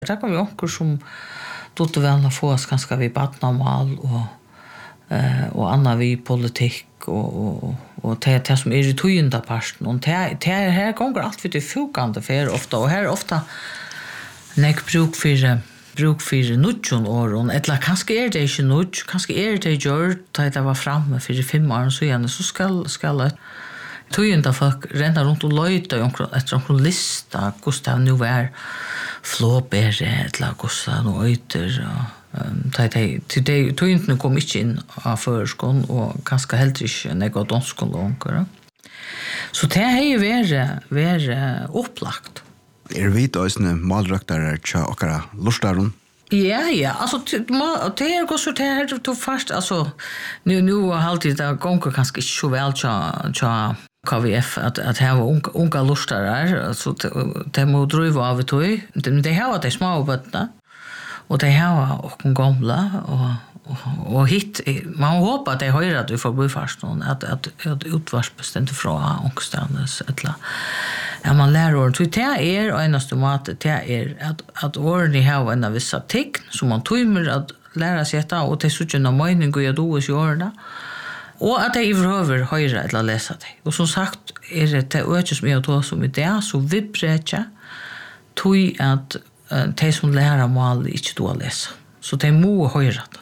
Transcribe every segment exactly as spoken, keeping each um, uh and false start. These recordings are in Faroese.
Det kan vi onker som dotter väl få oss ganska vid badnamal och eh och annan vi politik och och och det det som är i tujunda parten och det det här går allt för det fukande för ofta och här ofta nek bruk för bruk för nutjon åren eller kanske är det inte nutj kanske är det gjort att det var framme för fem år så igen så ska ska tujunda folk ränna runt och löjta efter en lista Gustav nu är flåbär eller Gustav och ytter och ta det till det tujunda kom inte in av förskon och kanske helt inte något danskon långt så det är ju väl väl upplagt. Er vi då isne malröktare tja okara lustaron? Ja, ja, alltså det är också det här då först alltså nu nu har alltid det gånger kanske så väl tja tja K V F att att ha unga unga lustare alltså det må driva av det ju det det har det små bötna och det har och gamla och och, och hit man hoppas att det höra att vi får bli fast någon att att att utvarsbestämt från ångstandes eller ja man lär ord så det är enaste mat det är att att orden har en vissa tecken som man tömmer att lära sig att och det så tjänar mening och jag då är jorda och att det i över höra eller läsa det och som sagt är det det ökes som jag tror som det så vibrecha tui att de som lära mål inte då läsa så det må höra det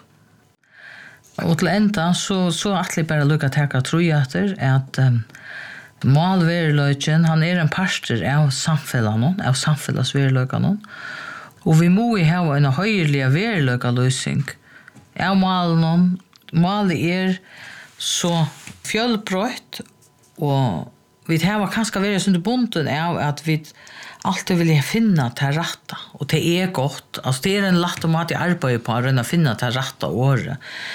och till ända så så att det bara lucka täcka tror jag att um, målverlöken han är en pastor av samfällan av samfällsverlökan och vi må ju ha en höjlig verlökalösning av målen mål är så fjällbrött och vi har kanske varit under bonden av att vi alltid vill finna det rätta och det är gott alltså det är en lätt och mat i arbete på att finna det rätta året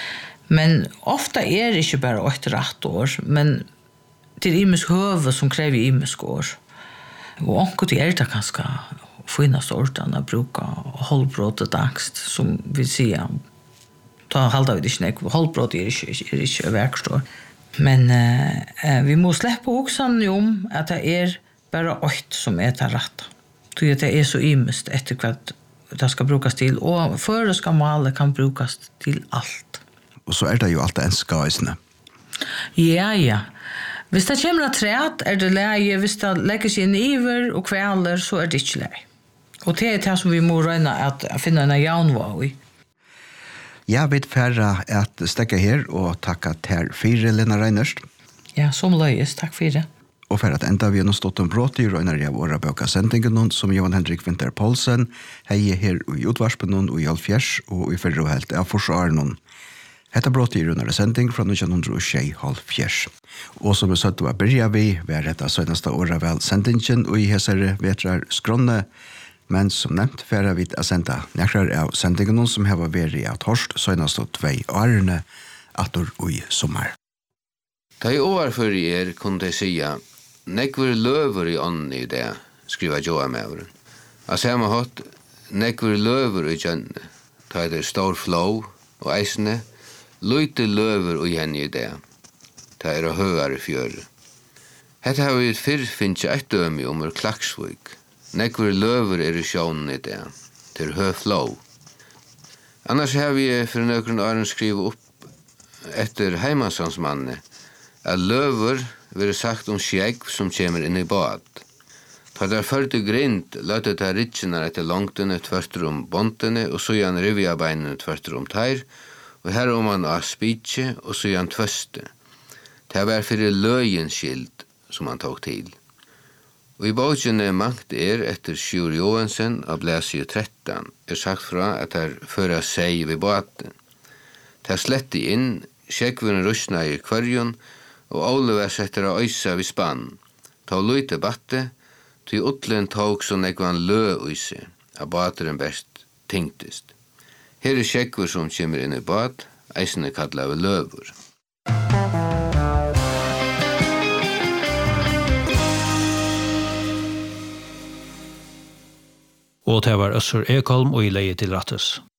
men ofta är det inte bara ett rätt år men det är imes huvud som kräver imes år och onko det är det ganska finast ordan att bruka hållbrott och angst som vi säger ta halda vi det inte hållbrott är inte är inte verkstår men eh, vi måste släppa också om att det är bara ett som är det rätta så det är så imest efter vad det ska brukas till och för ska mål kan brukas till allt och så är det ju allt en skaisne ja ja hvis det kommer att träd är det läge hvis det lägger sig in iver och kvällar så är det inte läge och det är det som vi må röna att finna en jaunvå i. Ja, vi färra att stäcka här och tacka till fyra Lena Reinerst. Ja, som löjes, tack för det. Och för att ända vi har stått en brått i röjnar av våra bökasändningen som Johan Henrik Winter Poulsen hej här i utvarspen och i Alfjärs och i förra helt av forsaren. Hetta brått i röjnar sändning från nittonhundra tjej Alfjärs. Och som vi sa då börjar vi med detta senaste året väl sändningen och i hesare vetrar skronne. Men som nevnt færre vi å sende nekrar av sendingen som har vært i at Horst søgnast og tvei årene atter og i sommer. Da i år for er kunne de sige, nekver løver i ånden i det, skriver Joa Mauren. Av samme hatt, nekver løver i kjønne, da er det stor flow og eisene, løyte løver i henne i det, da er det høyere fjøre. Hette har vi fyrr finnes et døme om Klaksvik. Nekver løver er i sjånen i det, til høy flow. Annars har vi for nøkron åren skrivet opp etter heimansansmanne at løver vil sagt om skjegg som kommer inn i bad. Ta der førte grind løte ta ritsjene etter langtene tverter om bontene og så igjen rivjabeinene tverter om teir og her om man av spitje og så igjen tvøste. Det var fyrir løyenskild som han tok til. Og i bøkene mangt er etter Sjur Johansen av Blæsio tretton er sagt fra at her føra seg ved båten. Det slette inn, skjeggveren rusna i kvarjon, og Oliver setter av øysa ved spann. Ta løyte batte, til utlen tog som ekvan lø øyse, av båteren best tingtest. Her er skjeggver som kommer inn i båt, eisene kallet av løver. Og det var Øssur Ekholm og i leie til Rattes.